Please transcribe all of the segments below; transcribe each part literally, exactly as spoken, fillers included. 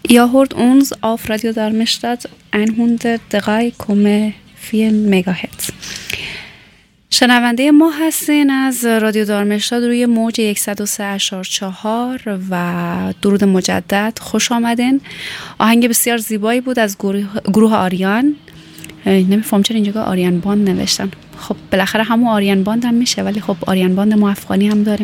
Jag har hört uns auf Radio Darmstadt hundert و tre komma fyra مگاهرتز. شنونده ما هستین از رادیو دارمشتاد روی موج صد و سه اشار چهار و درود مجدد. خوش آمدین. آهنگ بسیار زیبایی بود از گروه, گروه آریان. نمیفهم چرا اینجا آریان باند نوشتن. خب بالاخره همون آریان باند هم میشه، ولی خب آریان باند ما افغانی هم داریم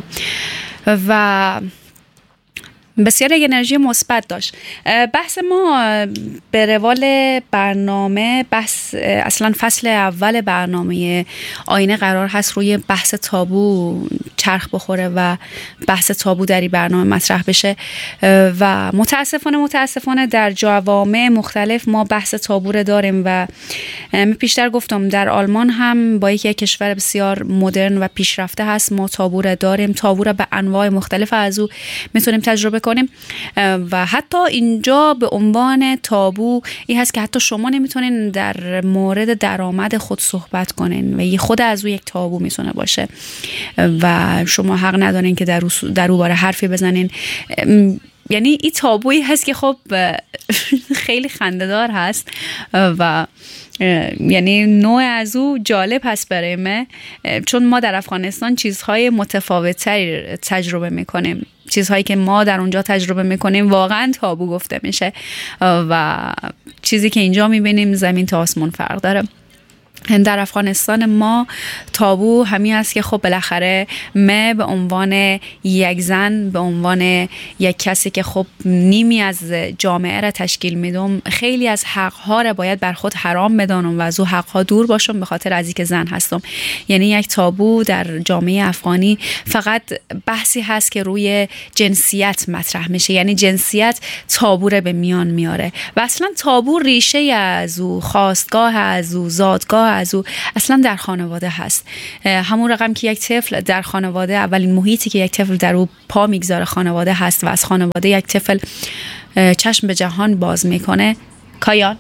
و بسیار انرژی مثبت داشت. بحث ما به روال برنامه، بحث اصلا فصل اول برنامه آینه قرار هست روی بحث تابو چرخ بخوره و بحث تابو در این برنامه مطرح بشه و متاسفانه متاسفانه در جوامع مختلف ما بحث تابو رو داریم و پیشتر گفتم در آلمان هم با یکی کشور بسیار مدرن و پیشرفته هست ما تابو رو داریم. تابو رو به انواع مختلف از او میتونیم تجربه کنیم و حتی اینجا به عنوان تابو این هست که حتی شما نمیتونین در مورد درآمد خود صحبت کنین و یه خود از او یک تابو میتونه باشه و شما حق ندارین که در او در او باره حرفی بزنین. یعنی این تابویی هست که خب خیلی خنده‌دار هست و یعنی نوع از او جالب هست برای ما، چون ما در افغانستان چیزهای متفاوت‌تری تجربه میکنیم. چیزهایی که ما در اونجا تجربه میکنیم واقعا تابو گفته میشه و چیزی که اینجا میبینیم زمین تا آسمون فرق داره. در افغانستان ما تابو همین است که خب بالاخره ما به عنوان یک زن، به عنوان یک کسی که خب نیمی از جامعه را تشکیل میدم، خیلی از حقها را باید بر خود حرام بدانم و از او حقها دور باشم به خاطر از اینکه زن هستم. یعنی یک تابو در جامعه افغانی فقط بحثی هست که روی جنسیت مطرح میشه، یعنی جنسیت تابو را به میان میاره و اصلا تابو ریشه از او، خاستگاه از او، زادگاه از او اصلا در خانواده هست. همون رقم که یک طفل در خانواده، اولین محیطی که یک طفل در او پا میگذاره خانواده هست و از خانواده یک طفل چشم به جهان باز میکنه. کایان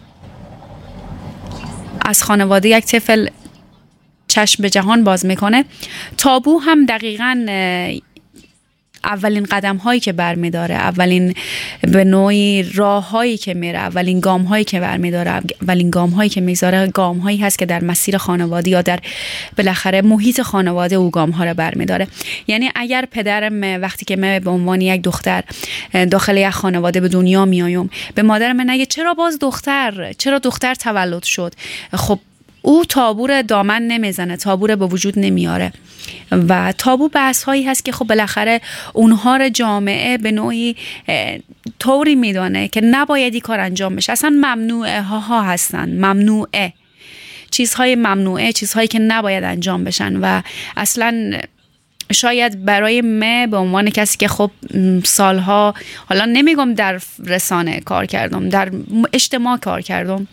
از خانواده یک طفل چشم به جهان باز میکنه. تابو هم دقیقاً اولین قدم هایی که برمیداره، اولین به نوعی راه هایی که میره، اولین گام هایی که برمیداره، اولین گام هایی که میذاره گام هایی هست که در مسیر خانواده یا در بالاخره محیط خانواده او گام ها رو برمیداره. یعنی اگر پدرم وقتی که من به عنوان یک دختر داخل یک خانواده به دنیا میایم به مادرم نگه چرا باز دختر، چرا دختر تولد شد، خب او تابو دامن نمیزنه، تابو به وجود نمیاره و تابو بحث هایی هست که خب بالاخره اونها رو جامعه به نوعی طوری میدانه که نباید این کار انجام بشه. اصلا ممنوعه ها ها هستن، ممنوعه، چیزهای ممنوعه، چیزهایی که نباید انجام بشن و اصلا شاید برای من به عنوان کسی که خب سالها، حالا نمیگم در رسانه کار کردم، در اجتماع کار کردم،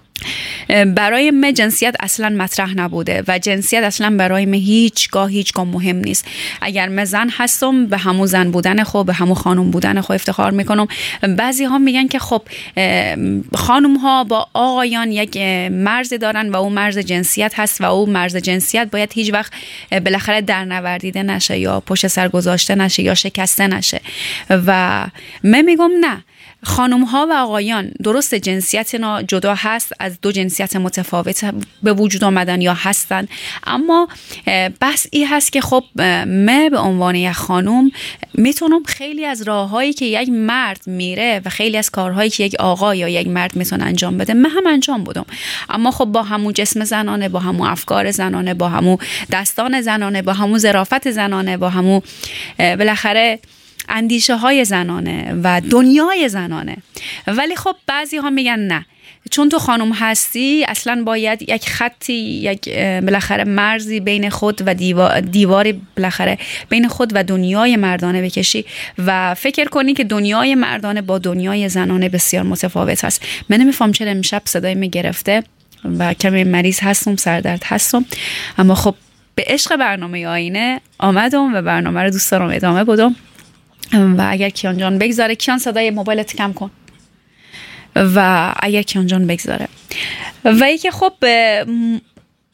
برای من جنسیت اصلا مطرح نبوده و جنسیت اصلا برای من هیچگاه هیچگاه مهم نیست. اگر من زن هستم به همون زن بودن خود، به همون خانم بودن خود افتخار میکنم. بعضی ها میگن که خب خانم ها با آقایان یک مرز دارن و اون مرز جنسیت هست و اون مرز جنسیت باید هیچ وقت بالاخره در نوردیده نشه یا پشت سر گذاشته نشه یا شکسته نشه و من میگم نه، خانم ها و آقایان درست جنسیت نا جدا هست، از دو جنسیت متفاوت به وجود آمدن یا هستن، اما بس این هست که خب من به عنوان یک خانم میتونم خیلی از راههایی که یک مرد میره و خیلی از کارهایی که یک آقا یا یک مرد میتونه انجام بده من هم انجام بدم، اما خب با همون جسم زنانه، با همون افکار زنانه، با همون دستان زنانه، با همون ظرافت زنانه، با همون بالاخره اندیشه های زنانه و دنیای زنانه. ولی خب بعضی ها میگن نه، چون تو خانم هستی اصلا باید یک خطی، یک بالاخره مرزی بین خود و دیوار دیواری بالاخره بین خود و دنیای مردانه بکشی و فکر کنی که دنیای مردانه با دنیای زنانه بسیار متفاوت هست. من نمیفهم چرا امشب صدای می گرفته و کمی مریض هستم، سردرد هستم، اما خب به عشق برنامه آینه آمدم و برنامه رو دوست دارم ادامه بدم و اگر کیان جان بگذاره، کیان صدای موبایلت کم کن، و اگر کیان جان بگذاره و ای که خب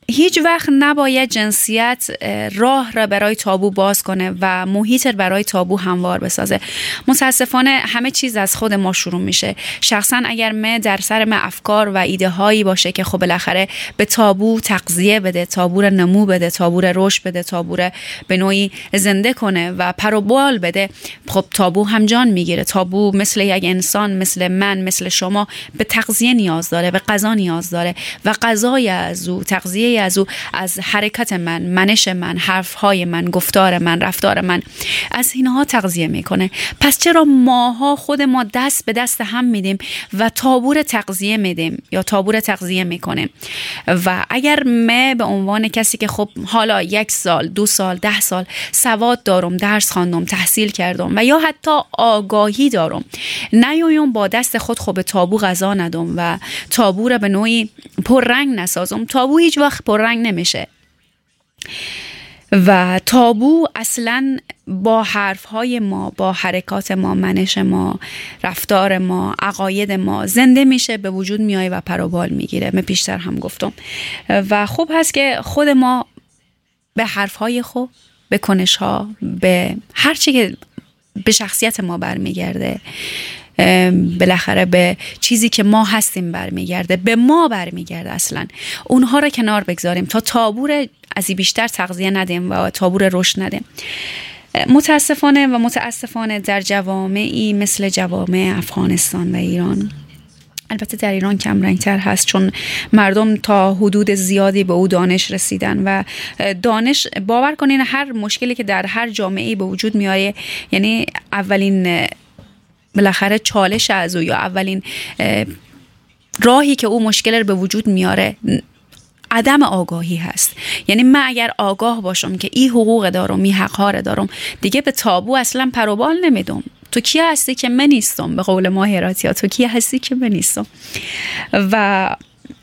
هیچ وقت نباید جنسیت راه را برای تابو باز کنه و محیط برای تابو هموار بسازه. متاسفانه همه چیز از خود ما شروع میشه. شخصا اگر من در سر من افکار و ایده هایی باشه که خب بالاخره به تابو تغذیه بده، تابو را نمو بده، تابو را رشد بده، تابو را به نوعی زنده کنه و پروبال بده، خب تابو هم جان میگیره. تابو مثل یک انسان، مثل من، مثل شما به تغذیه نیاز داره، به غذا نیاز داره و غذای از او، تغذیه از او از حرکت من، منش من، حرفهای من، گفتار من، رفتار من، از اینها تغذیه میکنه. پس چرا ماها خود ما دست به دست هم میدیم و تابور تغذیه میدیم یا تابور تغذیه میکنیم؟ و اگر من به عنوان کسی که خب حالا یک سال، دو سال، ده سال سواد دارم، درس خواندم، تحصیل کردم و یا حتی آگاهی دارم، نیایم با دست خود خب تابو غذا ندم و تابو را به نوعی پررنگ نسازم، تابو هیچ وقت پررنگ نمیشه. و تابو اصلا با حرفهای ما، با حرکات ما، منش ما، رفتار ما، عقاید ما زنده میشه، به وجود میایه و پروبال میگیره. من پیشتر هم گفتم و خوب هست که خود ما به حرفهای خود، به کنشها، به هر چی که به شخصیت ما برمیگرده، بالاخره به چیزی که ما هستیم برمیگرده، به ما برمیگرده، اصلا اونها رو کنار بگذاریم تا تابور از این بیشتر تغذیه ندیم و تابور رشد ندیم. متاسفانه و متاسفانه در جوامعی مثل جوامع افغانستان و ایران، البته در ایران کم رنگتر هست چون مردم تا حدود زیادی به او دانش رسیدن و دانش، باور کنین هر مشکلی که در هر جامعه‌ای به وجود میاره، یعنی اولین بالاخره چالش از او یا اولین راهی که او مشکل رو به وجود میاره عدم آگاهی هست. یعنی من اگر آگاه باشم که این حقوق دارم، این حق‌ها رو دارم، دیگه به تابو اصلا پروبال نمیدم. تو کی هستی که من نیستم؟ به قول ما هراتیا، تو کی هستی که من نیستم؟ و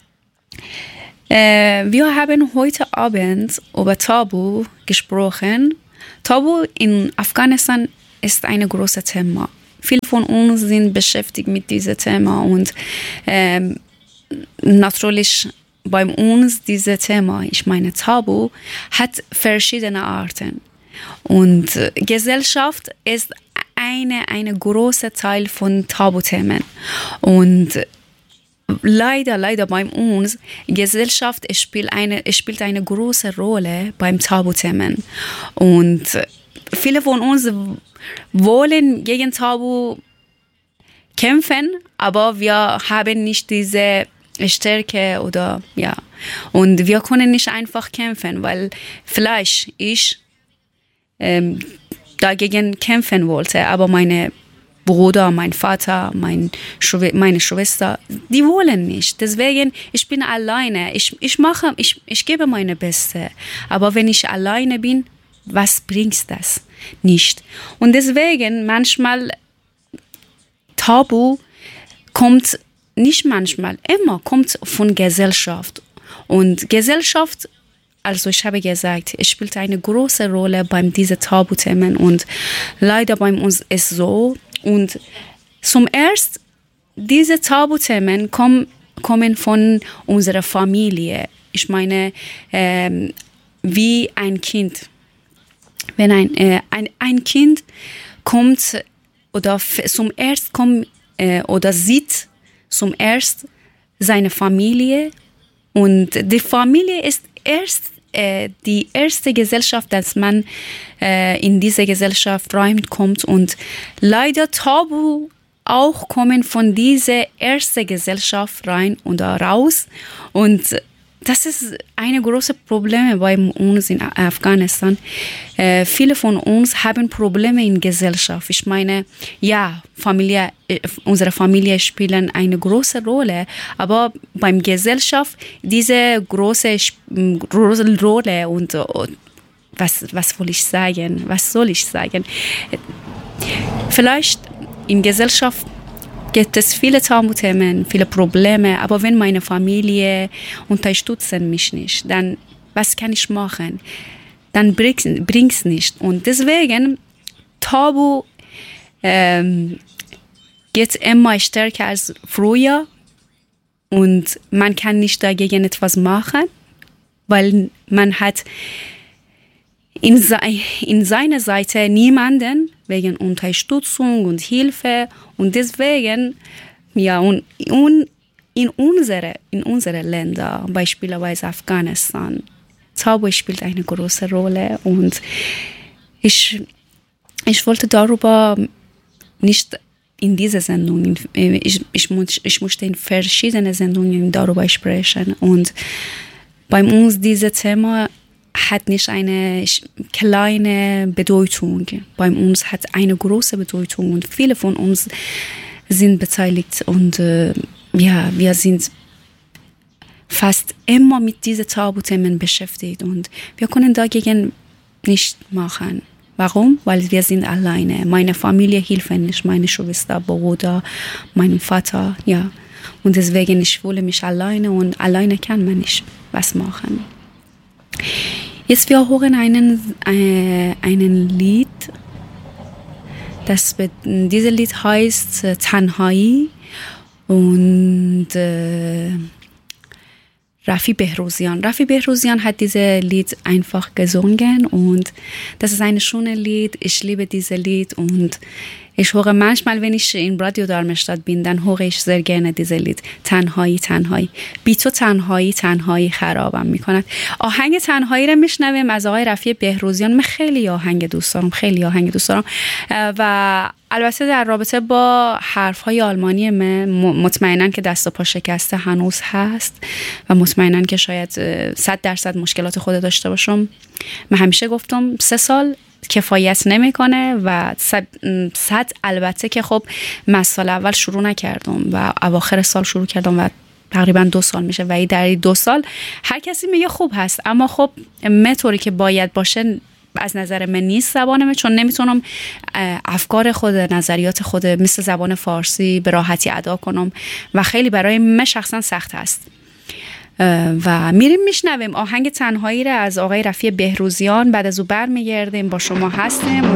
wir haben heute Abend über Tabu gesprochen. Tabu in Afghanistan ist ein großes Thema. Viele von uns sind beschäftigt mit diesem Thema und ähm, natürlich bei uns dieses Thema, ich meine Tabu, hat verschiedene Arten. Und Gesellschaft ist eine, eine große Teil von Tabuthemen. Und leider, leider bei uns, Gesellschaft spielt eine, spielt eine große Rolle beim Tabuthemen. Und viele von uns wollen gegen Tabu kämpfen, aber wir haben nicht diese Stärke oder ja. Und wir können nicht einfach kämpfen, weil vielleicht ich ähm, dagegen kämpfen wollte, aber meine Bruder, mein Vater, mein Schw- meine Schwester, die wollen nicht. Deswegen, ich bin alleine. Ich, ich mache, ich, ich gebe meine Beste. Aber wenn ich alleine bin, was bringt das? Nicht. Und deswegen manchmal Tabu kommt nicht manchmal, immer kommt von Gesellschaft. Und Gesellschaft, also ich habe gesagt, es spielt eine große Rolle bei diesen Tabuthemen und leider bei uns ist so. Und zum Ersten, diese Tabuthemen kommen, kommen von unserer Familie. Ich meine, ähm, wie ein Kind. Wenn ein, äh, ein, ein Kind kommt oder f- zum Ersten kommt äh, oder sieht zum Ersten seine Familie und die Familie ist erst äh, die erste Gesellschaft, dass man äh, in diese Gesellschaft reinkommt und leider Tabu auch kommen von dieser ersten Gesellschaft rein oder raus und das ist ein großes Problem bei uns in Afghanistan. Äh, viele von uns haben Probleme in Gesellschaft. Ich meine, ja, Familie, äh, unsere Familie spielen eine große Rolle, aber beim Gesellschaft diese große, große Rolle und uh, was, was will ich sagen? Was soll ich sagen? Vielleicht in Gesellschaft gibt es viele Tabuthemen, viele Probleme, aber wenn meine Familie unterstützt mich nicht, dann was kann ich machen? Dann bringt es nicht. Und deswegen, Tabu ähm, geht immer stärker als früher und man kann nicht dagegen etwas machen, weil man hat in, se- in seiner Seite niemanden wegen Unterstützung und Hilfe und deswegen, ja, und, und in unsere, in unsere Länder, beispielsweise Afghanistan, Tabu spielt eine große Rolle und ich, ich wollte darüber nicht in dieser Sendung, ich, ich, ich musste in verschiedenen Sendungen darüber sprechen und bei uns dieses Thema hat nicht eine kleine Bedeutung, bei uns hat eine große Bedeutung und viele von uns sind beteiligt und äh, ja, wir sind fast immer mit diesen Tabuthemen beschäftigt und wir können dagegen nicht machen. Warum? Weil wir sind alleine. Meine Familie hilft nicht, meine Schwester, Bruder, mein Vater, ja. Und deswegen ich fühle mich alleine und alleine kann man nicht was machen. Jetzt wir hören einen, äh, einen Lied. Das, dieses Lied heißt äh, Tanhai und äh, Rafi Behrouzian. Rafi Behrouzian hat dieses Lied einfach gesungen und das ist ein schönes Lied. Ich liebe dieses Lied und ich höre manchmal, wenn ich in Radio Darmstadt bin, dann höre ich sehr gerne dieses Lied. تنهایی تنهایی بی تو تنهایی تنهایی خرابم میکند. آهنگ تنهایی رو میشنویم از آقای رفیع بهروزیان. من خیلی آهنگ دوست دارم، خیلی آهنگ دوست دارم و البته در رابطه با حرفهای آلمانی من مطمئناً که دست و پا شکسته هنوز هست و مطمئناً که شاید صد درصد مشکلات خود داشته باشم. من همیشه گفتم سه سال کفایت نمیکنه و صد, صد البته که خب من سال اول شروع نکردم و اواخر سال شروع کردم و تقریبا دو سال میشه و در دو سال هر کسی میگه خوب هست اما خب متوری که باید باشه از نظر من نیست زبانم، چون نمیتونم افکار خود، نظریات خود مثل زبان فارسی به راحتی ادا کنم و خیلی برای من شخصا سخت است. و میریم میشنویم آهنگ تنهایی را از آقای رفیع بهروزیان. بعد از او برمیگردیم با شما هستیم.